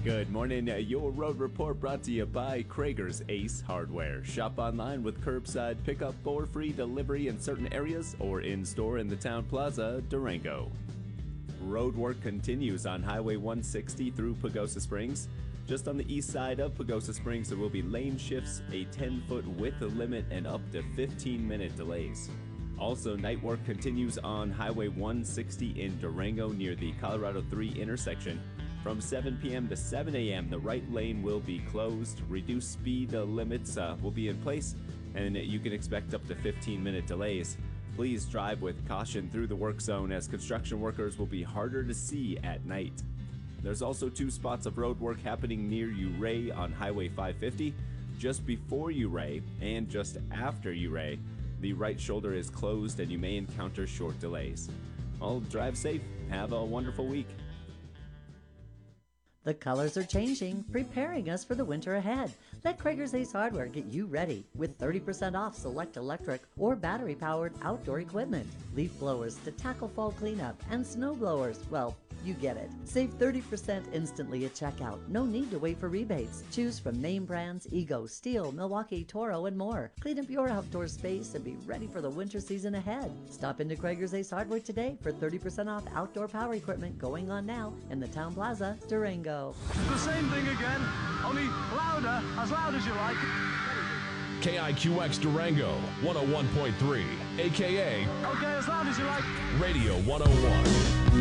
Good morning. Your road report brought to you by Krager's Ace Hardware. Shop online with curbside pickup or free delivery in certain areas or in store in the Town Plaza, Durango. Road work continues on Highway 160 through Pagosa Springs. Just on the east side of Pagosa Springs, there will be lane shifts, a 10-foot width limit, and up to 15-minute delays. Also, night work continues on Highway 160 in Durango near the Colorado 3 intersection. From 7 p.m. to 7 a.m., the right lane will be closed. Reduced speed limits will be in place, and you can expect up to 15-minute delays. Please drive with caution through the work zone as construction workers will be harder to see at night. There's also 2 spots of road work happening near Ouray on Highway 550. Just before Ouray and just after Ouray, the right shoulder is closed and you may encounter short delays. Well, drive safe. Have a wonderful week. The colors are changing, preparing us for the winter ahead. Let Krager's Ace Hardware get you ready with 30% off select electric or battery-powered outdoor equipment. Leaf blowers to tackle fall cleanup and snow blowers, well, you get it. Save 30% instantly at checkout. No need to wait for rebates. Choose from name brands Ego, Steel, Milwaukee, Toro, and more. Clean up your outdoor space and be ready for the winter season ahead. Stop into Krager's Ace Hardware today for 30% off outdoor power equipment going on now in the Town Plaza, Durango. The same thing again, only louder, as loud as you like. KIQX Durango, 101.3, a.k.a. Okay, as loud as you like. Radio 101.